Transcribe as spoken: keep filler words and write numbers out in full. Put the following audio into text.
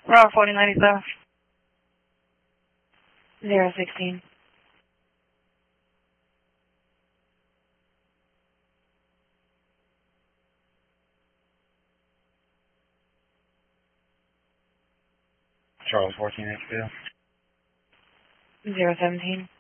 We're on forty ninety-seven. Zero sixteen. Charles fourteen H P. Zero seventeen.